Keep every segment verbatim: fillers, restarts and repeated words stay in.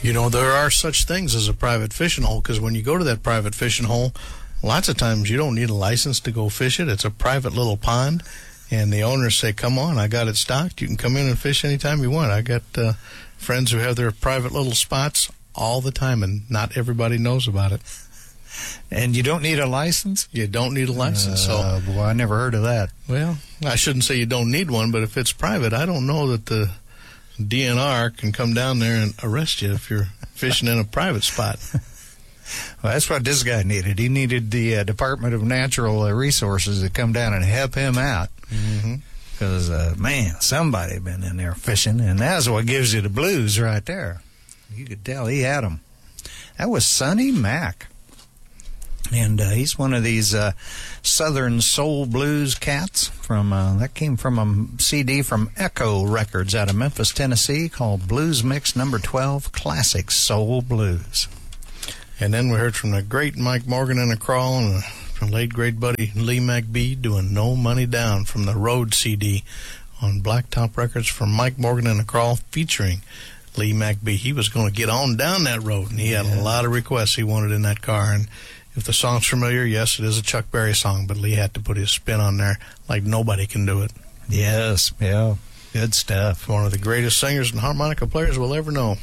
You know, there are such things as a private fishing hole, because when you go to that private fishing hole, lots of times you don't need a license to go fish it. It's a private little pond, and the owners say, come on, I got it stocked. You can come in and fish anytime you want. I got uh, friends who have their private little spots all the time, and not everybody knows about it. And you don't need a license? You don't need a license. Uh, so, boy, I never heard of that. Well, I shouldn't say you don't need one, but if it's private, I don't know that the D N R can come down there and arrest you if you're fishing in a private spot. Well, that's what this guy needed. He needed the uh, Department of Natural uh, Resources to come down and help him out. Because, mm-hmm. uh, man, somebody had been in there fishing, and that's what gives you the blues right there. You could tell he had them. That was Sonny Mack. And uh, he's one of these uh, Southern Soul Blues cats. From uh, that came from a C D from Echo Records out of Memphis, Tennessee, called Blues Mix Number twelve, Classic Soul Blues. And then we heard from the great Mike Morgan in a crawl, and from late great buddy Lee McBee doing No Money Down from the Road C D on Blacktop Records from Mike Morgan in a crawl featuring Lee McBee. He was going to get on down that road, and he had yeah. a lot of requests he wanted in that car. And if the song's familiar, yes, it is a Chuck Berry song, but Lee had to put his spin on there like nobody can do it. Yes, yeah, good stuff. One of the greatest singers and harmonica players we'll ever know.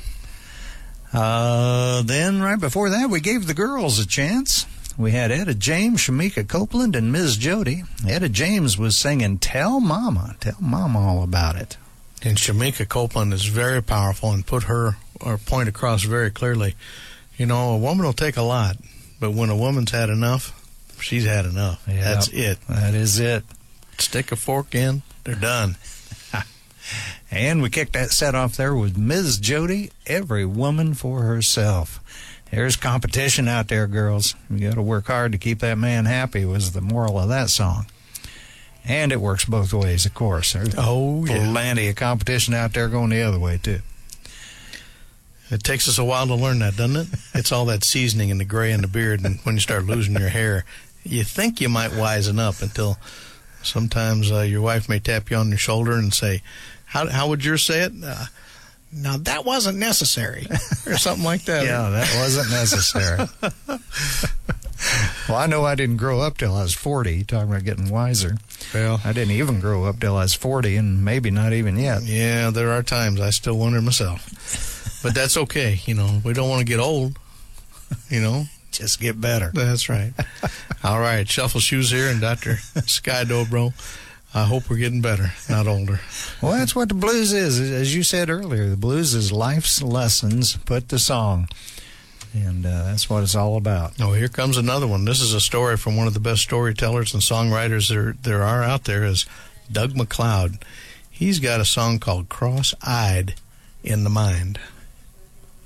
Uh, then right before that, we gave the girls a chance. We had Etta James, Shamika Copeland, and Miz Jody. Etta James was singing Tell Mama, Tell Mama All About It. And Shamika Copeland is very powerful and put her, her point across very clearly. You know, a woman will take a lot, but when a woman's had enough, she's had enough. Yep. That's it. That is it. Stick a fork in, they're done. And we kicked that set off there with Miz Jody, Every Woman for Herself. There's competition out there, girls. You got to work hard to keep that man happy, was the moral of that song. And it works both ways, of course. There's oh, yeah. plenty of competition out there going the other way, too. It takes us a while to learn that, doesn't it? It's all that seasoning in the gray in the beard, and when you start losing your hair, you think you might wisen up until sometimes uh, your wife may tap you on your shoulder and say, how, how would yours say it? Uh, now, that wasn't necessary, or something like that. Yeah, that wasn't necessary. Well, I know I didn't grow up till I was forty, talking about getting wiser. Well, I didn't even grow up till I was forty, and maybe not even yet. Yeah, there are times I still wonder myself. But that's okay, you know. We don't want to get old, you know. Just get better. That's right. All right, Shuffle Shoes here and Doctor Sky Dobro. I hope we're getting better, not older. Well, that's what the blues is. As you said earlier, the blues is life's lessons put to song. And uh, that's what it's all about. Oh, here comes another one. This is a story from one of the best storytellers and songwriters there, there are out there, is Doug McLeod. He's got a song called Cross-Eyed in the Mind.